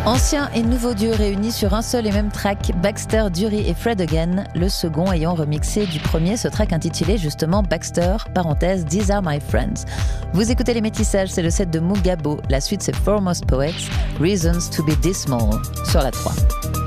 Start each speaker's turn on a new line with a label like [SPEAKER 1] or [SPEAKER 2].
[SPEAKER 1] Ancien et nouveau duo réunis sur un seul et même track, Baxter, Dury et Fred Again, le second ayant remixé du premier ce track intitulé justement Baxter, parenthèse These Are My Friends. Vous écoutez Les Métissages, c'est le set de Mugabo, la suite c'est Foremost Poets, Reasons to be Dismal, sur la 3.